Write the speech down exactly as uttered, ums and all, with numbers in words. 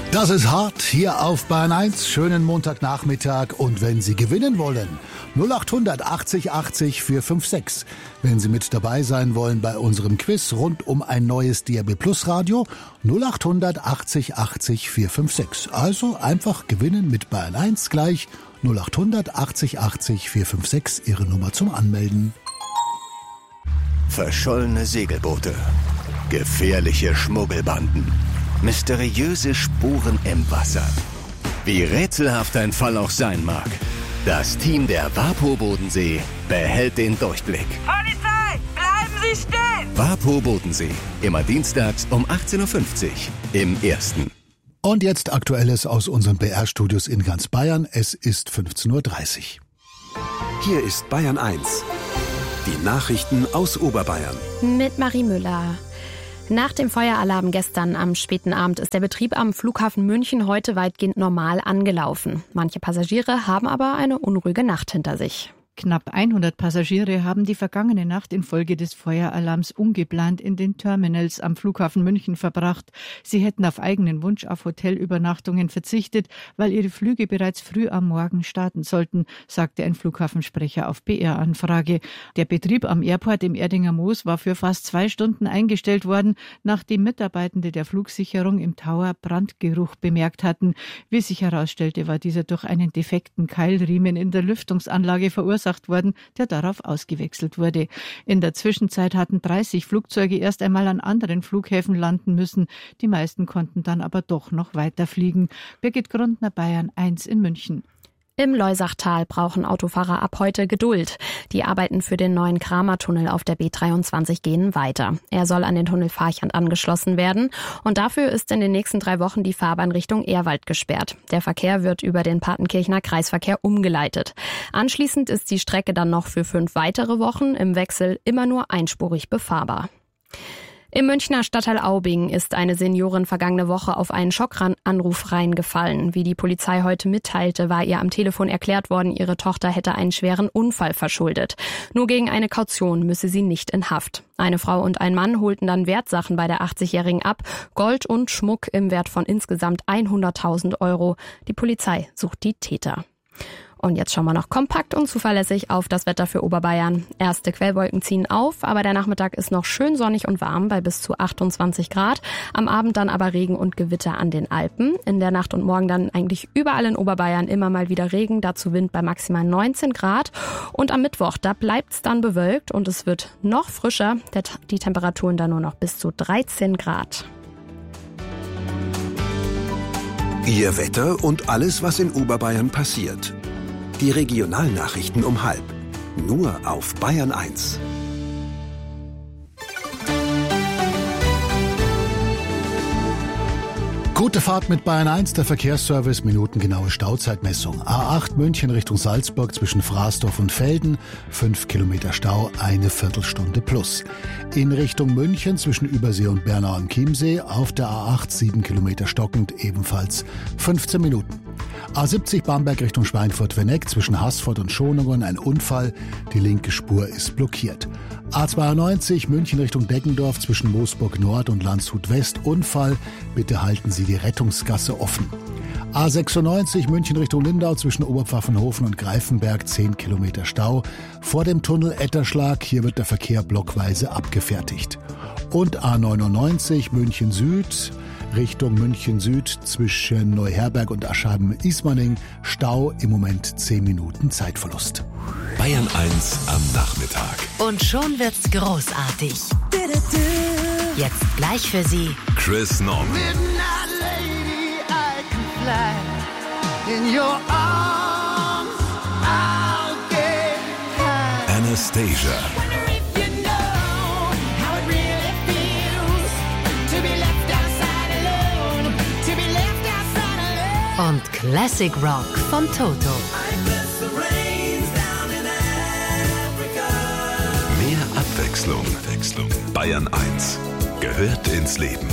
Das ist hart hier auf Bayern eins. Schönen Montagnachmittag. Und wenn Sie gewinnen wollen, null acht hundert achtzig achtzig vier fünf sechs. Wenn Sie mit dabei sein wollen bei unserem Quiz rund um ein neues D A B Plus Radio, null acht hundert achtzig achtzig vier fünf sechs. Also einfach gewinnen mit Bayern eins gleich null acht hundert achtzig achtzig vier fünf sechs. Ihre Nummer zum Anmelden. Verschollene Segelboote, gefährliche Schmuggelbanden, mysteriöse Spuren im Wasser. Wie rätselhaft ein Fall auch sein mag, das Team der WaPo Bodensee behält den Durchblick. Polizei, bleiben Sie stehen! WaPo Bodensee, immer dienstags um achtzehn Uhr fünfzig im Ersten. Und jetzt Aktuelles aus unseren B R-Studios in ganz Bayern. Es ist fünfzehn Uhr dreißig. Hier ist Bayern eins. Die Nachrichten aus Oberbayern. Mit Marie Müller. Nach dem Feueralarm gestern am späten Abend ist der Betrieb am Flughafen München heute weitgehend normal angelaufen. Manche Passagiere haben aber eine unruhige Nacht hinter sich. Knapp hundert Passagiere haben die vergangene Nacht infolge des Feueralarms ungeplant in den Terminals am Flughafen München verbracht. Sie hätten auf eigenen Wunsch auf Hotelübernachtungen verzichtet, weil ihre Flüge bereits früh am Morgen starten sollten, sagte ein Flughafensprecher auf B R-Anfrage. Der Betrieb am Airport im Erdinger Moos war für fast zwei Stunden eingestellt worden, nachdem Mitarbeitende der Flugsicherung im Tower Brandgeruch bemerkt hatten. Wie sich herausstellte, war dieser durch einen defekten Keilriemen in der Lüftungsanlage verursacht worden, der darauf ausgewechselt wurde. In der Zwischenzeit hatten dreißig Flugzeuge erst einmal an anderen Flughäfen landen müssen. Die meisten konnten dann aber doch noch weiterfliegen. Birgit Grundner, Bayern eins in München. Im Loisachtal brauchen Autofahrer ab heute Geduld. Die Arbeiten für den neuen Kramer-Tunnel auf der B dreiundzwanzig gehen weiter. Er soll an den Tunnelfahrchand angeschlossen werden und dafür ist in den nächsten drei Wochen die Fahrbahn Richtung Ehrwald gesperrt. Der Verkehr wird über den Partenkirchener Kreisverkehr umgeleitet. Anschließend ist die Strecke dann noch für fünf weitere Wochen im Wechsel immer nur einspurig befahrbar. Im Münchner Stadtteil Aubing ist eine Seniorin vergangene Woche auf einen Schockanruf reingefallen. Wie die Polizei heute mitteilte, war ihr am Telefon erklärt worden, ihre Tochter hätte einen schweren Unfall verschuldet. Nur gegen eine Kaution müsse sie nicht in Haft. Eine Frau und ein Mann holten dann Wertsachen bei der achtzigjährigen ab, Gold und Schmuck im Wert von insgesamt hunderttausend Euro. Die Polizei sucht die Täter. Und jetzt schauen wir noch kompakt und zuverlässig auf das Wetter für Oberbayern. Erste Quellwolken ziehen auf, aber der Nachmittag ist noch schön sonnig und warm bei bis zu achtundzwanzig Grad. Am Abend dann aber Regen und Gewitter an den Alpen. In der Nacht und morgen dann eigentlich überall in Oberbayern immer mal wieder Regen, dazu Wind bei maximal neunzehn Grad. Und am Mittwoch, da bleibt's dann bewölkt und es wird noch frischer. Die Temperaturen dann nur noch bis zu dreizehn Grad. Ihr Wetter und alles, was in Oberbayern passiert. Die Regionalnachrichten um halb. Nur auf Bayern eins. Gute Fahrt mit Bayern eins, der Verkehrsservice, minutengenaue Stauzeitmessung. A acht München Richtung Salzburg zwischen Fraßdorf und Velden, fünf Kilometer Stau, eine Viertelstunde plus. In Richtung München zwischen Übersee und Bernau am Chiemsee, auf der A acht sieben Kilometer stockend, ebenfalls fünfzehn Minuten. A siebzig Bamberg Richtung Schweinfurt-Venneck zwischen Haßfurt und Schonungen, ein Unfall, die linke Spur ist blockiert. A zweiundneunzig München Richtung Deggendorf zwischen Moosburg Nord und Landshut West, Unfall, bitte halten Sie die Rettungsgasse offen. A sechsundneunzig München Richtung Lindau zwischen Oberpfaffenhofen und Greifenberg, zehn Kilometer Stau. Vor dem Tunnel Etterschlag, hier wird der Verkehr blockweise abgefertigt. Und A neunundneunzig München Süd Richtung München Süd zwischen Neuherberg und Aschheim-Ismaning, Stau, im Moment zehn Minuten Zeitverlust. Bayern eins am Nachmittag. Und schon wird's großartig. Jetzt gleich für Sie Chris Norman. Anastasia. Und Classic Rock von Toto. Mehr Abwechslung. Abwechslung. Bayern eins gehört ins Leben.